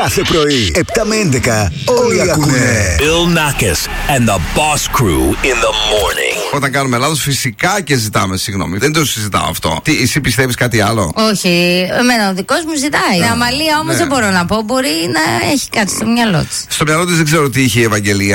Κάθε πρωί, 7 με 11, όλοι ακούνε. Bill Nackis and the Boss Crew in the morning. Όταν κάνουμε λάθος, φυσικά και ζητάμε συγγνώμη. Δεν το συζητάω αυτό. Τι, εσύ πιστεύεις κάτι άλλο? Όχι, εμένα ο δικός μου ζητάει. Η Αμαλία όμως δεν μπορώ να πω, μπορεί να έχει κάτι στο μυαλό της. Στο μυαλό της δεν ξέρω τι είχε η Ευαγγελία.